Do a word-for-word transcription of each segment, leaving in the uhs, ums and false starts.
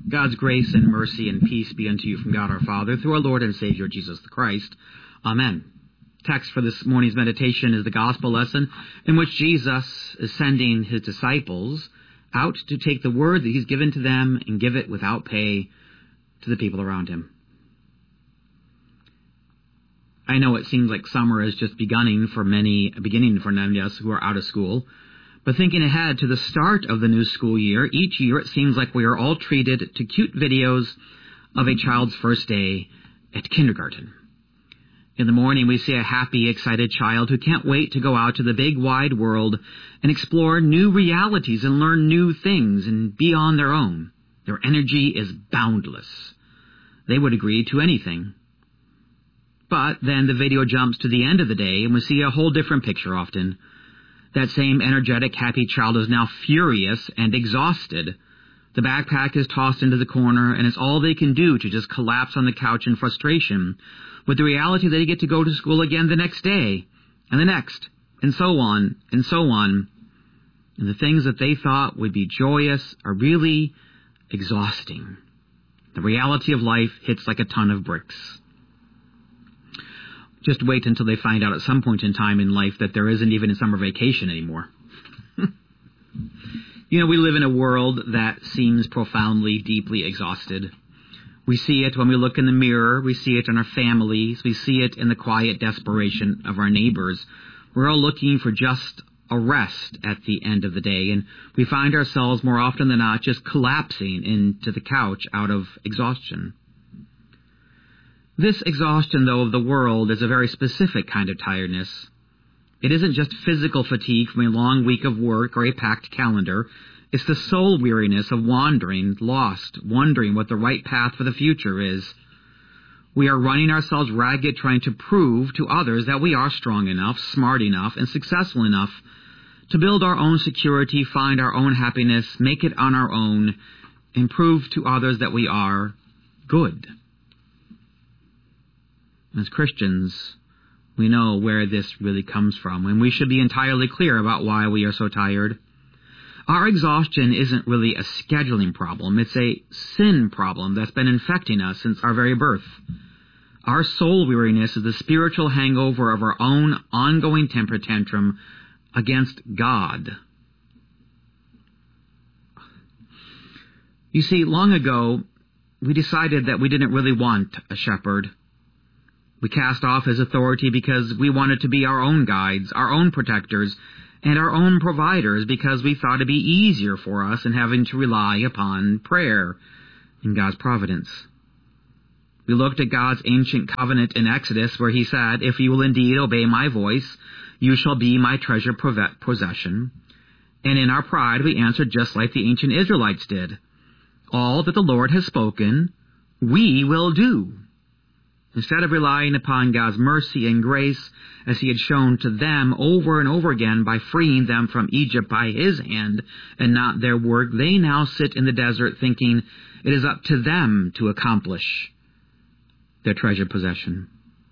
God's grace and mercy and peace be unto you from God our Father, through our Lord and Savior Jesus the Christ. Amen. Text for this morning's meditation is the gospel lesson in which Jesus is sending his disciples out to take the word that he's given to them and give it without pay to the people around him. I know it seems like summer is just beginning for many, beginning for many of us who are out of school. But thinking ahead to the start of the new school year, each year it seems like we are all treated to cute videos of a child's first day at kindergarten. In the morning, we see a happy, excited child who can't wait to go out to the big, wide world and explore new realities and learn new things and be on their own. Their energy is boundless. They would agree to anything. But then the video jumps to the end of the day, and we see a whole different picture often. That same energetic, happy child is now furious and exhausted. The backpack is tossed into the corner, and it's all they can do to just collapse on the couch in frustration, with the reality that they get to go to school again the next day, and the next, and so on, and so on. And the things that they thought would be joyous are really exhausting. The reality of life hits like a ton of bricks. Just wait until they find out at some point in time in life that there isn't even a summer vacation anymore. You know, we live in a world that seems profoundly, deeply exhausted. We see it when we look in the mirror. We see it in our families. We see it in the quiet desperation of our neighbors. We're all looking for just a rest at the end of the day, and we find ourselves more often than not just collapsing into the couch out of exhaustion. This exhaustion, though, of the world is a very specific kind of tiredness. It isn't just physical fatigue from a long week of work or a packed calendar. It's the soul weariness of wandering, lost, wondering what the right path for the future is. We are running ourselves ragged trying to prove to others that we are strong enough, smart enough, and successful enough to build our own security, find our own happiness, make it on our own, and prove to others that we are good. As Christians, we know where this really comes from, and we should be entirely clear about why we are so tired. Our exhaustion isn't really a scheduling problem. It's a sin problem that's been infecting us since our very birth. Our soul weariness is the spiritual hangover of our own ongoing temper tantrum against God. You see, long ago, we decided that we didn't really want a shepherd. We cast off his authority because we wanted to be our own guides, our own protectors, and our own providers because we thought it'd be easier for us than having to rely upon prayer and God's providence. We looked at God's ancient covenant in Exodus where he said, "If you will indeed obey my voice, you shall be my treasured possession." And in our pride, we answered just like the ancient Israelites did. All that the Lord has spoken, we will do. Instead of relying upon God's mercy and grace, as he had shown to them over and over again by freeing them from Egypt by his hand and not their work, they now sit in the desert thinking it is up to them to accomplish their treasured possession.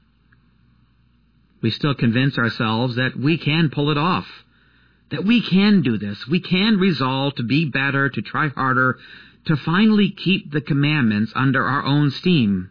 We still convince ourselves that we can pull it off, that we can do this. We can resolve to be better, to try harder, to finally keep the commandments under our own steam.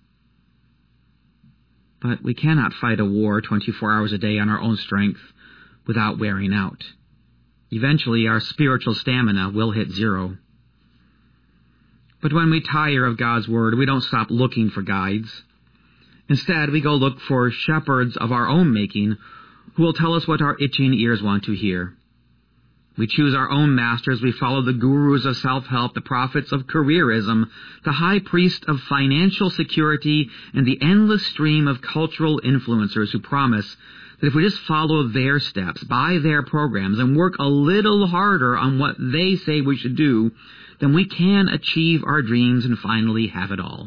But we cannot fight a war twenty-four hours a day on our own strength without wearing out. Eventually, our spiritual stamina will hit zero. But when we tire of God's word, we don't stop looking for guides. Instead, we go look for shepherds of our own making who will tell us what our itching ears want to hear. We choose our own masters. We follow the gurus of self-help, the prophets of careerism, the high priest of financial security, and the endless stream of cultural influencers who promise that if we just follow their steps, buy their programs, and work a little harder on what they say we should do, then we can achieve our dreams and finally have it all.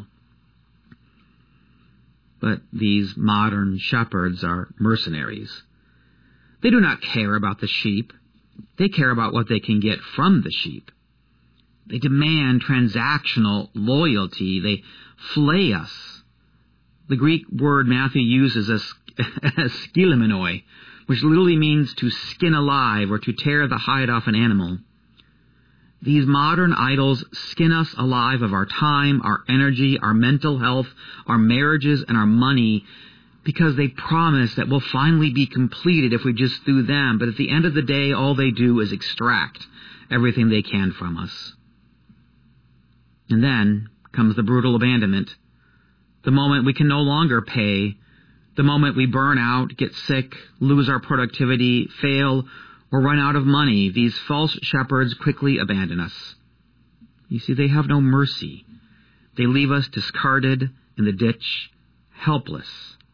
But these modern shepherds are mercenaries. They do not care about the sheep. They care about what they can get from the sheep. They demand transactional loyalty. They flay us. The Greek word Matthew uses is skilemenoi, which literally means to skin alive or to tear the hide off an animal. These modern idols skin us alive of our time, our energy, our mental health, our marriages, and our money, because they promise that we'll finally be completed if we just do them. But at the end of the day, all they do is extract everything they can from us. And then comes the brutal abandonment. The moment we can no longer pay, the moment we burn out, get sick, lose our productivity, fail, or run out of money, these false shepherds quickly abandon us. You see, they have no mercy. They leave us discarded in the ditch, helpless.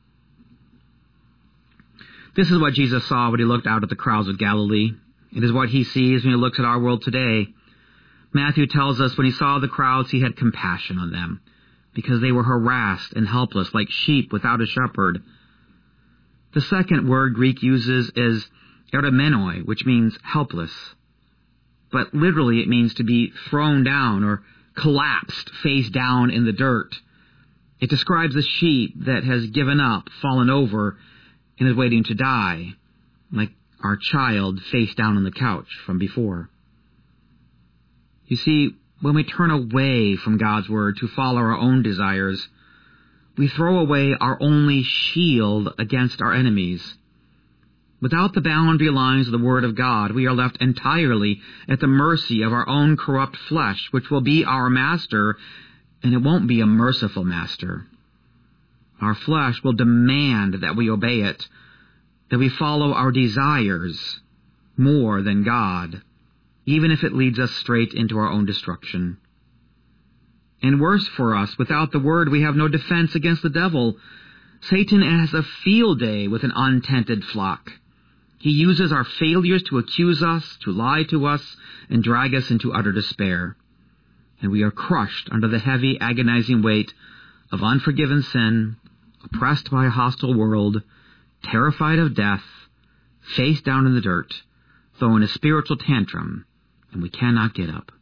This is what Jesus saw when he looked out at the crowds of Galilee. It is what he sees when he looks at our world today. Matthew tells us when he saw the crowds, he had compassion on them, because they were harassed and helpless, like sheep without a shepherd. The second word Greek uses is eromenoi, which means helpless. But literally it means to be thrown down or collapsed face down in the dirt. It describes a sheep that has given up, fallen over, and is waiting to die, like our child face down on the couch from before. You see, when we turn away from God's Word to follow our own desires, we throw away our only shield against our enemies. Without the boundary lines of the Word of God, we are left entirely at the mercy of our own corrupt flesh, which will be our master, and it won't be a merciful master. Our flesh will demand that we obey it, that we follow our desires more than God, even if it leads us straight into our own destruction. And worse for us, without the Word, we have no defense against the devil. Satan has a field day with an untented flock. He uses our failures to accuse us, to lie to us, and drag us into utter despair. And we are crushed under the heavy, agonizing weight of unforgiven sin, oppressed by a hostile world, terrified of death, face down in the dirt, throwing a spiritual tantrum, and we cannot get up.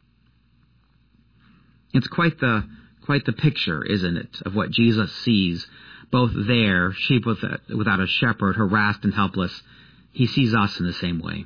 It's quite the quite the picture, isn't it, of what Jesus sees, both there, sheep with a, without a shepherd, harassed and helpless. He sees us in the same way.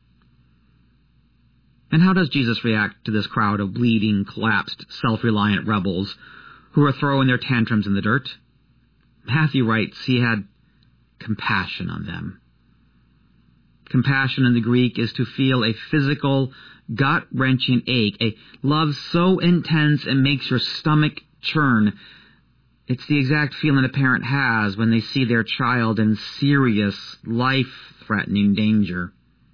And how does Jesus react to this crowd of bleeding, collapsed, self-reliant rebels who are throwing their tantrums in the dirt? Matthew writes he had compassion on them. Compassion in the Greek is to feel a physical, gut-wrenching ache, a love so intense it makes your stomach churn. It's the exact feeling a parent has when they see their child in serious, life-threatening danger.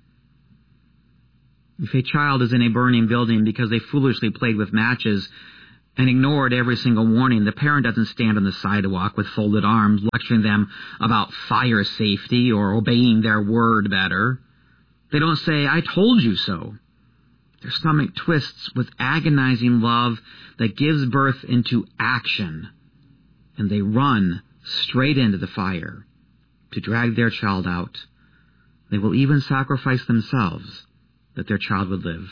If a child is in a burning building because they foolishly played with matches and ignored every single warning, the parent doesn't stand on the sidewalk with folded arms lecturing them about fire safety or obeying their word better. They don't say, "I told you so." Their stomach twists with agonizing love that gives birth into action, and they run straight into the fire to drag their child out. They will even sacrifice themselves that their child would live.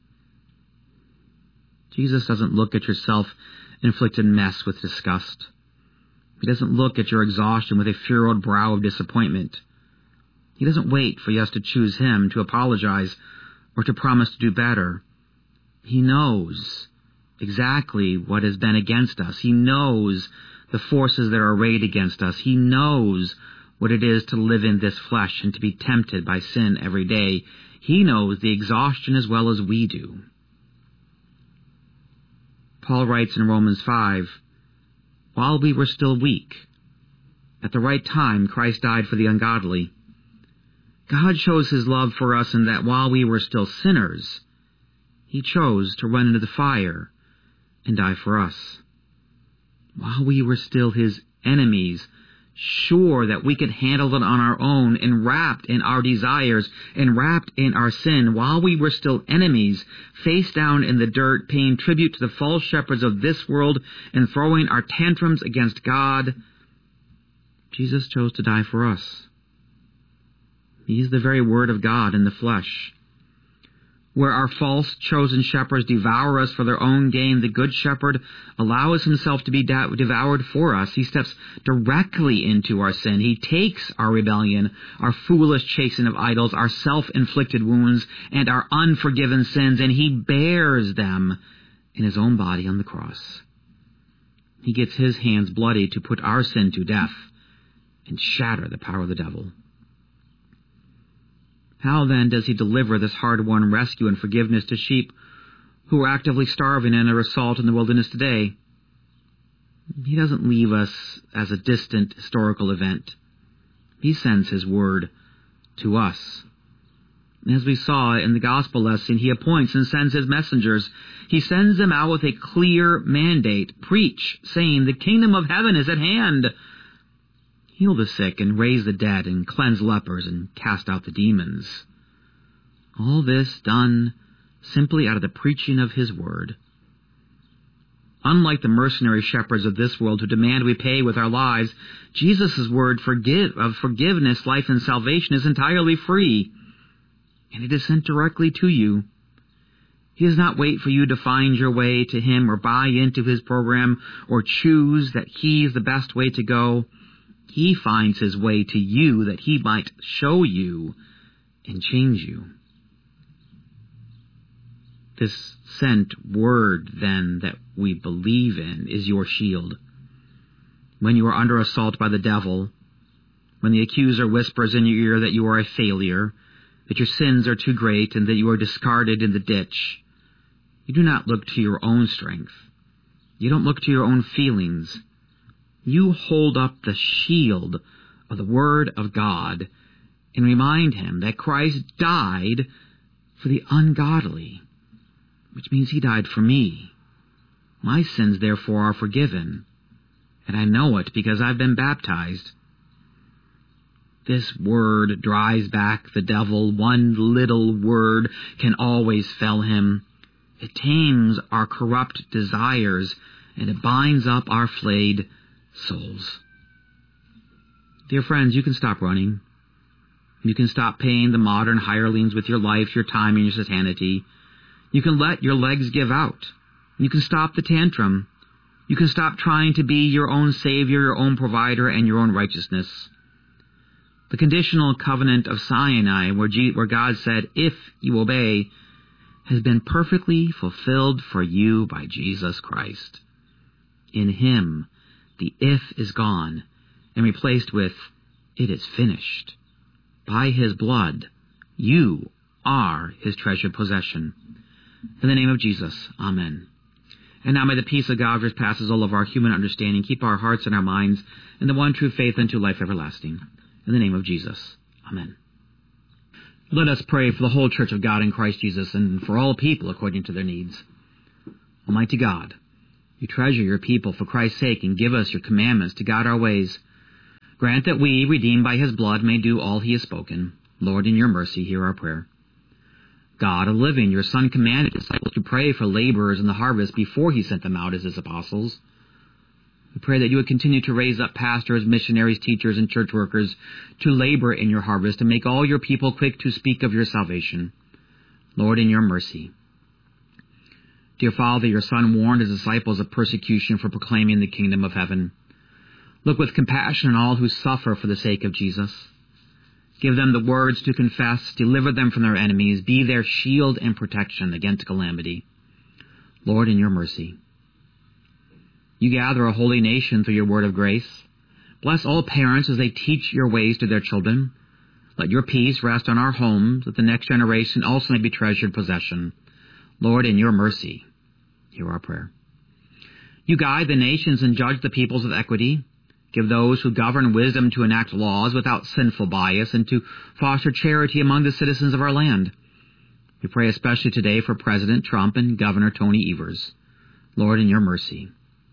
Jesus doesn't look at your self-inflicted mess with disgust. He doesn't look at your exhaustion with a furrowed brow of disappointment. He doesn't wait for us to choose him, to apologize, or to promise to do better. He knows exactly what has been against us. He knows the forces that are arrayed against us. He knows what it is to live in this flesh and to be tempted by sin every day. He knows the exhaustion as well as we do. Paul writes in Romans five, "While we were still weak, at the right time Christ died for the ungodly." God shows his love for us in that while we were still sinners, he chose to run into the fire and die for us. While we were still his enemies, sure that we could handle it on our own, enwrapped in our desires, enwrapped in our sin, while we were still enemies, face down in the dirt, paying tribute to the false shepherds of this world and throwing our tantrums against God, Jesus chose to die for us. He is the very Word of God in the flesh. Where our false chosen shepherds devour us for their own gain, the good shepherd allows himself to be da- devoured for us. He steps directly into our sin. He takes our rebellion, our foolish chasing of idols, our self-inflicted wounds, and our unforgiven sins, and he bears them in his own body on the cross. He gets his hands bloody to put our sin to death and shatter the power of the devil. How then does he deliver this hard-won rescue and forgiveness to sheep who are actively starving and are assaulted in the wilderness today? He doesn't leave us as a distant historical event. He sends his word to us. As we saw in the gospel lesson, he appoints and sends his messengers. He sends them out with a clear mandate. Preach, saying, the kingdom of heaven is at hand. Heal the sick and raise the dead and cleanse lepers and cast out the demons. All this done simply out of the preaching of his word. Unlike the mercenary shepherds of this world who demand we pay with our lives, Jesus' word forgive, of forgiveness, life, and salvation is entirely free, and it is sent directly to you. He does not wait for you to find your way to him or buy into his program or choose that he is the best way to go. He finds his way to you that he might show you and change you. This sent word, then, that we believe in is your shield. When you are under assault by the devil, when the accuser whispers in your ear that you are a failure, that your sins are too great, and that you are discarded in the ditch, you do not look to your own strength. You don't look to your own feelings. You hold up the shield of the Word of God and remind him that Christ died for the ungodly, which means he died for me. My sins, therefore, are forgiven, and I know it because I've been baptized. This word drives back the devil. One little word can always fell him. It tames our corrupt desires, and it binds up our flayed souls. Dear friends, you can stop running. You can stop paying the modern hirelings with your life, your time, and your satiety. You can let your legs give out. You can stop the tantrum. You can stop trying to be your own savior, your own provider, and your own righteousness. The conditional covenant of Sinai, where, G- where God said, if you obey, has been perfectly fulfilled for you by Jesus Christ. In him, the if is gone and replaced with, it is finished. By his blood, you are his treasured possession. In the name of Jesus, amen. And now may the peace of God, which passes all of our human understanding, keep our hearts and our minds in the one true faith unto life everlasting. In the name of Jesus, amen. Let us pray for the whole church of God in Christ Jesus and for all people according to their needs. Almighty God, you treasure your people for Christ's sake and give us your commandments to guide our ways. Grant that we, redeemed by his blood, may do all he has spoken. Lord, in your mercy, hear our prayer. God, a living, your Son commanded his disciples to pray for laborers in the harvest before he sent them out as his apostles. We pray that you would continue to raise up pastors, missionaries, teachers, and church workers to labor in your harvest and make all your people quick to speak of your salvation. Lord, in your mercy. Dear Father, your Son warned his disciples of persecution for proclaiming the kingdom of heaven. Look with compassion on all who suffer for the sake of Jesus. Give them the words to confess, deliver them from their enemies, be their shield and protection against calamity. Lord, in your mercy. You gather a holy nation through your word of grace. Bless all parents as they teach your ways to their children. Let your peace rest on our homes, that the next generation also may be treasured possession. Lord, in your mercy, hear our prayer. You guide the nations and judge the peoples with equity. Give those who govern wisdom to enact laws without sinful bias and to foster charity among the citizens of our land. We pray especially today for President Trump and Governor Tony Evers. Lord, in your mercy.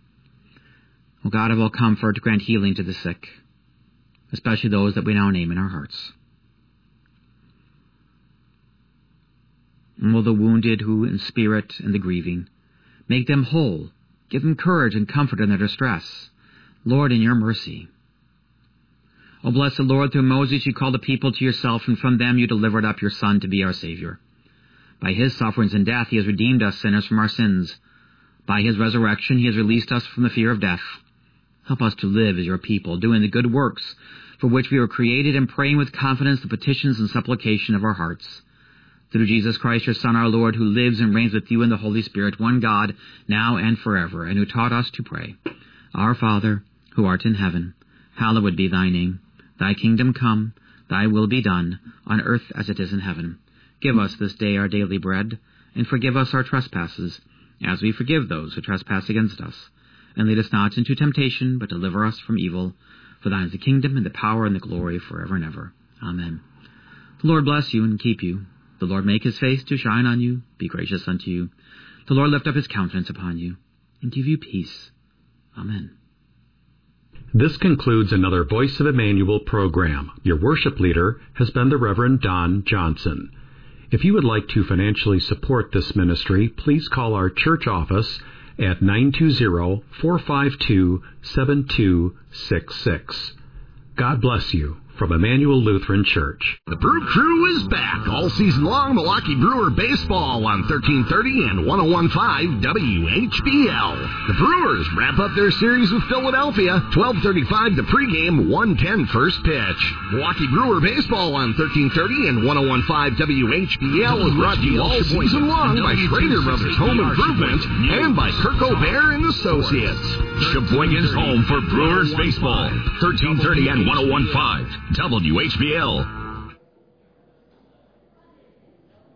O God of all comfort, grant healing to the sick, especially those that we now name in our hearts. And will the wounded who in spirit and the grieving, make them whole, give them courage and comfort in their distress. Lord, in your mercy. O blessed Lord, through Moses you called the people to yourself, and from them you delivered up your Son to be our Savior. By his sufferings and death he has redeemed us sinners from our sins. By his resurrection he has released us from the fear of death. Help us to live as your people, doing the good works for which we were created, and praying with confidence the petitions and supplication of our hearts. Through Jesus Christ, your Son, our Lord, who lives and reigns with you in the Holy Spirit, one God, now and forever, and who taught us to pray. Our Father, who art in heaven, hallowed be thy name. Thy kingdom come, thy will be done, on earth as it is in heaven. Give us this day our daily bread, and forgive us our trespasses, as we forgive those who trespass against us. And lead us not into temptation, but deliver us from evil. For thine is the kingdom, and the power, and the glory, forever and ever. Amen. The Lord bless you and keep you. The Lord make his face to shine on you, be gracious unto you. The Lord lift up his countenance upon you, and give you peace. Amen. This concludes another Voice of Emmanuel program. Your worship leader has been the Reverend Don Johnson. If you would like to financially support this ministry, please call our church office at nine two zero, four five two, seven two six six. God bless you from Emmanuel Lutheran Church. The Brew Crew is back all season long. Milwaukee Brewer baseball on thirteen thirty and one oh one point five W H B L. The Brewers wrap up their series with Philadelphia. twelve thirty-five the pregame, one ten first pitch. Milwaukee Brewer baseball on thirteen thirty and one oh one point five W H B L is brought to you all season long by Schrader Brothers Home Improvement and by Kirk O'Bear and Associates. Sheboygan's home for Brewers baseball. thirteen thirty and one oh one point five W H B L.